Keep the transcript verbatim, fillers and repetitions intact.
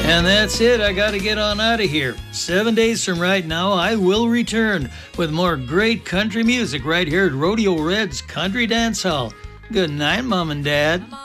And that's it. I got to get on out of here. Seven days from right now, I will return with more great country music right here at Rodeo Red's Country Dance Hall. Good night, Mom and Dad.